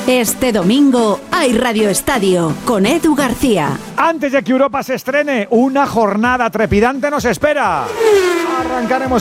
Este domingo hay Radio Estadio con Edu García. Antes de que Europa se estrene, una jornada trepidante nos espera. Arrancaremos